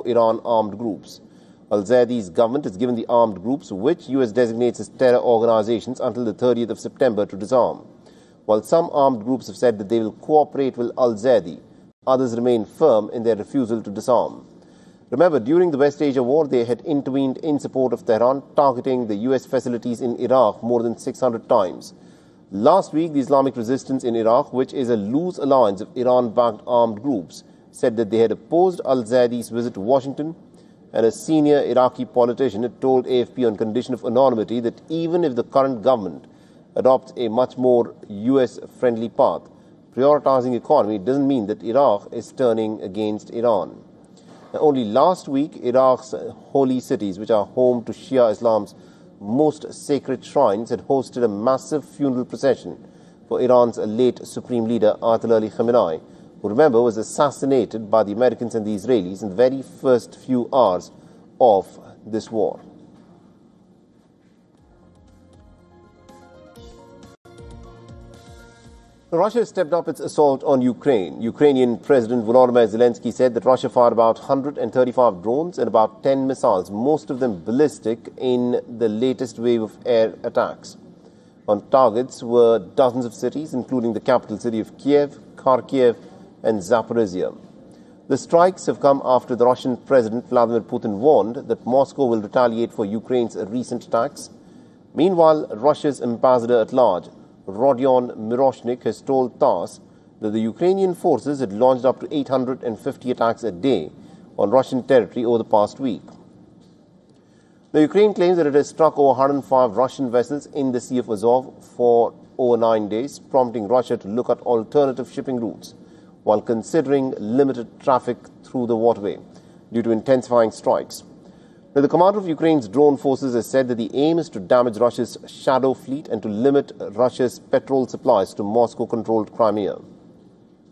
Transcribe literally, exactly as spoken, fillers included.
Iran armed groups. Al-Zaydi's government has given the armed groups, which U S designates as terror organizations, until the thirtieth of September to disarm. While some armed groups have said that they will cooperate with Al-Zaydi, others remain firm in their refusal to disarm. Remember, during the West Asia War, they had intervened in support of Tehran, targeting the U S facilities in Iraq more than six hundred times. Last week, the Islamic Resistance in Iraq, which is a loose alliance of Iran-backed armed groups, said that they had opposed Al-Zaydi's visit to Washington, and a senior Iraqi politician had told A F P on condition of anonymity that even if the current government adopts a much more U S-friendly path, prioritizing economy doesn't mean that Iraq is turning against Iran. Now, only last week, Iraq's holy cities, which are home to Shia Islam's most sacred shrines, had hosted a massive funeral procession for Iran's late Supreme Leader Ayatollah Ali Khamenei, who, remember, was assassinated by the Americans and the Israelis in the very first few hours of this war. Russia has stepped up its assault on Ukraine. Ukrainian President Volodymyr Zelensky said that Russia fired about one hundred thirty-five drones and about ten missiles, most of them ballistic, in the latest wave of air attacks. On targets were dozens of cities, including the capital city of Kiev, Kharkiv, and Zaporizhia. The strikes have come after the Russian President Vladimir Putin warned that Moscow will retaliate for Ukraine's recent attacks. Meanwhile, Russia's ambassador at large, Rodion Miroshnik, has told TASS that the Ukrainian forces had launched up to eight hundred fifty attacks a day on Russian territory over the past week. The Ukraine claims that it has struck over one hundred five Russian vessels in the Sea of Azov for over nine days, prompting Russia to look at alternative shipping routes while considering limited traffic through the waterway due to intensifying strikes. Now, the commander of Ukraine's drone forces has said that the aim is to damage Russia's shadow fleet and to limit Russia's petrol supplies to Moscow-controlled Crimea.